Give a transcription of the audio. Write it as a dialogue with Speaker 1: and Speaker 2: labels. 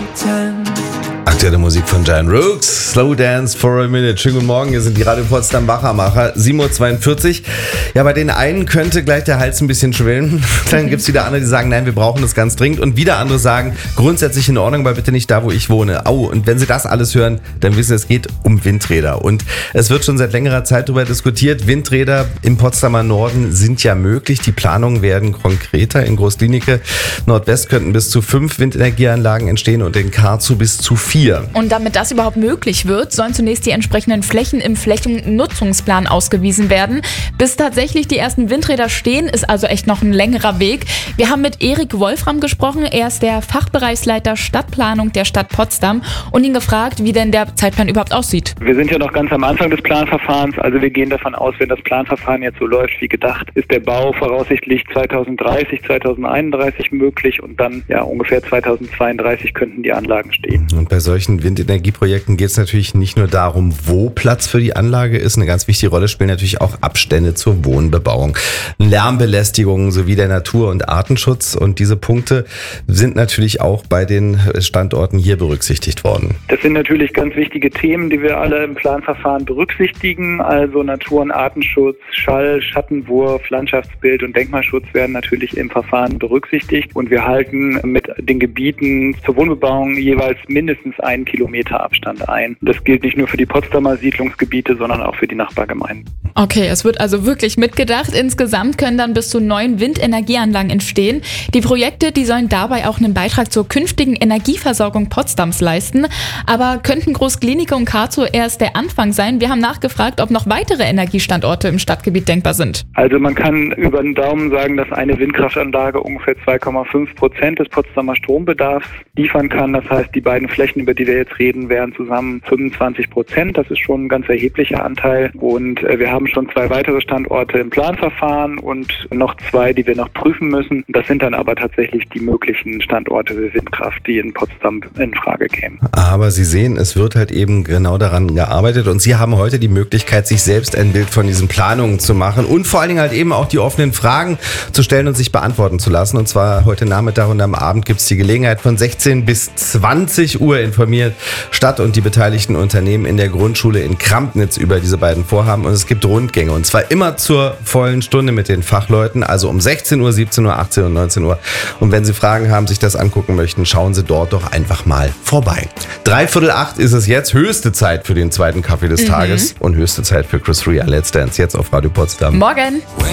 Speaker 1: Aktuelle Musik von Giant Rooks, Slow Dance for a Minute. Schönen guten Morgen, hier sind die Radio Potsdam Wachermacher, 7.42 Uhr. Ja, bei den einen könnte gleich der Hals ein bisschen schwellen. Dann gibt es wieder andere, die sagen, nein, wir brauchen das ganz dringend. Und wieder andere sagen, grundsätzlich in Ordnung, aber bitte nicht da, wo ich wohne. Und wenn Sie das alles hören, dann wissen Sie, es geht um Windräder. Und es wird schon seit längerer Zeit darüber diskutiert, Windräder im Potsdamer Norden sind ja möglich. Die Planungen werden konkreter. In Groß-Glienicke Nordwest könnten bis zu 5 Windenergieanlagen entstehen und in Karlsruhe bis zu 4.
Speaker 2: Und damit das überhaupt möglich wird, sollen zunächst die entsprechenden Flächen im Flächennutzungsplan ausgewiesen werden. Bis tatsächlich die ersten Windräder stehen, ist also echt noch ein längerer Weg. Wir haben mit Erik Wolfram gesprochen. Er ist der Fachbereichsleiter Stadtplanung der Stadt Potsdam und ihn gefragt, wie denn der Zeitplan überhaupt aussieht.
Speaker 3: Wir sind ja noch ganz am Anfang des Planverfahrens. Also wir gehen davon aus, wenn das Planverfahren jetzt so läuft wie gedacht, ist der Bau voraussichtlich 2030, 2031 möglich und dann ja ungefähr 2032 könnten die Anlagen stehen.
Speaker 1: Und bei solchen Windenergieprojekten geht es natürlich nicht nur darum, wo Platz für die Anlage ist. Eine ganz wichtige Rolle spielen natürlich auch Abstände zur Wohnbebauung, Lärmbelästigung sowie der Natur- und Artenschutz. Und diese Punkte sind natürlich auch bei den Standorten hier berücksichtigt worden.
Speaker 3: Das sind natürlich ganz wichtige Themen, die wir alle im Planverfahren berücksichtigen. Also Natur- und Artenschutz, Schall, Schattenwurf, Landschaftsbild und Denkmalschutz werden natürlich im Verfahren berücksichtigt. Und wir halten mit den Gebieten zur Wohnbebauung jeweils mindestens 1 Kilometer Abstand ein. Das gilt nicht nur für die Potsdamer Siedlungsgebiete, sondern auch für die Nachbargemeinden.
Speaker 2: Okay, es wird also wirklich mitgedacht. Insgesamt können dann bis zu 9 Windenergieanlagen entstehen. Die Projekte, die sollen dabei auch einen Beitrag zur künftigen Energieversorgung Potsdams leisten. Aber könnten Groß-Glienicke und Karlsruhe erst der Anfang sein? Wir haben nachgefragt, ob noch weitere Energiestandorte im Stadtgebiet denkbar sind.
Speaker 3: Also man kann über den Daumen sagen, dass eine Windkraftanlage ungefähr 2,5% des Potsdamer Strombedarfs liefern kann. Das heißt, die beiden Flächen, über die wir jetzt reden, wären zusammen 25%. Das ist schon ein ganz erheblicher Anteil. Und wir haben schon 2 weitere Standorte im Planverfahren und noch 2, die wir noch prüfen müssen. Das sind dann aber tatsächlich die möglichen Standorte für Windkraft, die in Potsdam in Frage kämen.
Speaker 1: Aber Sie sehen, es wird halt eben genau daran gearbeitet und Sie haben heute die Möglichkeit, sich selbst ein Bild von diesen Planungen zu machen und vor allen Dingen halt eben auch die offenen Fragen zu stellen und sich beantworten zu lassen. Und zwar heute Nachmittag und am Abend gibt es die Gelegenheit, von 16 bis 20 Uhr informiert Stadt und die beteiligten Unternehmen in der Grundschule in Krampnitz über diese beiden Vorhaben. Und es gibt Rundgänge und zwar immer zur vollen Stunde mit den Fachleuten, also um 16 Uhr, 17 Uhr, 18 und 19 Uhr. Und wenn Sie Fragen haben, sich das angucken möchten, schauen Sie dort doch einfach mal vorbei. 7:45 ist es jetzt, höchste Zeit für den zweiten Kaffee des Tages und höchste Zeit für Chris Rea Let's Dance jetzt auf Radio Potsdam.
Speaker 2: Morgen!